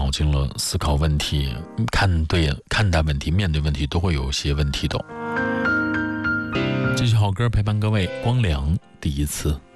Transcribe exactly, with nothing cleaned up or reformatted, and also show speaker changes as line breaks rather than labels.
脑筋了，思考问题，看对看待问题，面对问题都会有一些问题的。这些好歌陪伴各位，光良第一次。